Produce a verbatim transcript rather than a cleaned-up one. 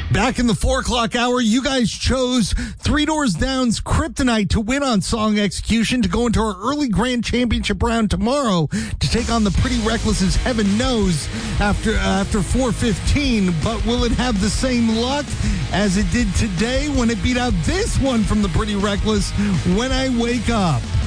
Back in the four o'clock hour, you guys chose Three Doors Down's Kryptonite to win on Song Execution to go into our early grand championship round tomorrow to take on the Pretty Reckless's Heaven Knows after, uh, after four fifteen. But will it have the same luck as it did today when it beat out this one from the Pretty Reckless, When I Wake Up?